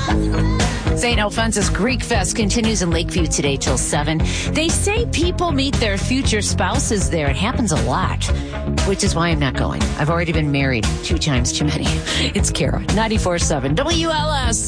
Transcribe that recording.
St. Alphonsus Greek Fest continues in Lakeview today till 7. They say people meet their future spouses there. It happens a lot, which is why I'm not going. I've already been married 2 times too many. It's Kara, 94.7 WLS.